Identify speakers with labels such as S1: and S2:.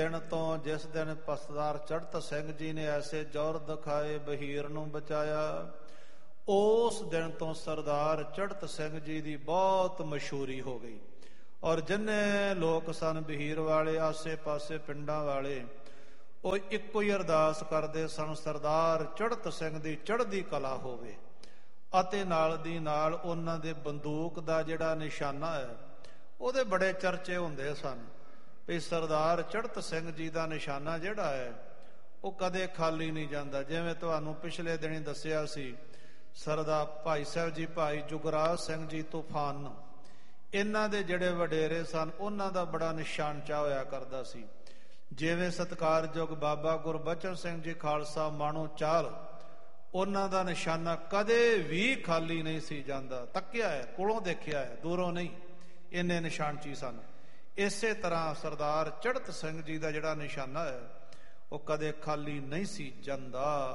S1: ਦਿਨ ਤੋਂ ਜਿਸ ਦਿਨ ਸਰਦਾਰ ਚੜ੍ਹਤ ਸਿੰਘ ਜੀ ਨੇ ਐਸੇ ਜੌਹਰ ਦਿਖਾਏ ਬਹੀਰ ਨੂੰ ਬਚਾਇਆ, ਉਸ ਦਿਨ ਤੋਂ ਸਰਦਾਰ ਚੜ੍ਹਤ ਸਿੰਘ ਜੀ ਦੀ ਬਹੁਤ ਮਸ਼ਹੂਰੀ ਹੋ ਗਈ। ਔਰ ਜਿੰਨੇ ਲੋਕ ਸਨ ਬਹੀਰ ਵਾਲੇ, ਆਸੇ ਪਾਸੇ ਪਿੰਡਾਂ ਵਾਲੇ, ਉਹ ਇੱਕੋ ਹੀ ਅਰਦਾਸ ਕਰਦੇ ਸਨ, ਸਰਦਾਰ ਚੜ੍ਹਤ ਸਿੰਘ ਦੀ ਚੜ੍ਹਦੀ ਕਲਾ ਹੋਵੇ। ਅਤੇ ਨਾਲ ਦੀ ਨਾਲ ਉਹਨਾਂ ਦੇ ਬੰਦੂਕ ਦਾ ਜਿਹੜਾ ਨਿਸ਼ਾਨਾ ਹੈ ਉਹਦੇ ਬੜੇ ਚਰਚੇ ਹੁੰਦੇ ਸਨ ਵੀ ਸਰਦਾਰ ਚੜ੍ਹਤ ਸਿੰਘ ਜੀ ਦਾ ਨਿਸ਼ਾਨਾ ਜਿਹੜਾ ਹੈ ਉਹ ਕਦੇ ਖਾਲੀ ਨਹੀਂ ਜਾਂਦਾ। ਜਿਵੇਂ ਤੁਹਾਨੂੰ ਪਿਛਲੇ ਦਿਨੀ ਦੱਸਿਆ ਸੀ, ਸਰਦਾਰ ਭਾਈ ਸਾਹਿਬ ਜੀ, ਭਾਈ ਜੁਗਰਾਜ ਸਿੰਘ ਜੀ ਤੂਫਾਨ, ਇਹਨਾਂ ਦੇ ਜਿਹੜੇ ਵਡੇਰੇ ਸਨ ਉਹਨਾਂ ਦਾ ਬੜਾ ਨਿਸ਼ਾਨ ਚਾਹ ਹੋਇਆ ਕਰਦਾ ਸੀ। ਜਿਵੇਂ ਸਤਿਕਾਰਯੋਗ ਬਾਬਾ ਗੁਰਬਚਨ ਸਿੰਘ ਜੀ ਖਾਲਸਾ ਮਾਣੋ ਚਾਲ, ਉਹਨਾਂ ਦਾ ਨਿਸ਼ਾਨਾ ਕਦੇ ਵੀ ਖਾਲੀ ਨਹੀਂ ਸੀ ਜਾਂਦਾ। ਤੱਕਿਆ ਹੈ, ਕੋਲੋਂ ਦੇਖਿਆ ਹੈ, ਦੂਰੋਂ ਨਹੀਂ, ਇੰਨੇ ਨਿਸ਼ਾਨਚੀ ਸਨ। ਇਸੇ ਤਰ੍ਹਾਂ ਸਰਦਾਰ ਚੜ੍ਹਤ ਸਿੰਘ ਜੀ ਦਾ ਜਿਹੜਾ ਨਿਸ਼ਾਨਾ ਹੈ ਉਹ ਕਦੇ ਖਾਲੀ ਨਹੀਂ ਸੀ ਜਾਂਦਾ।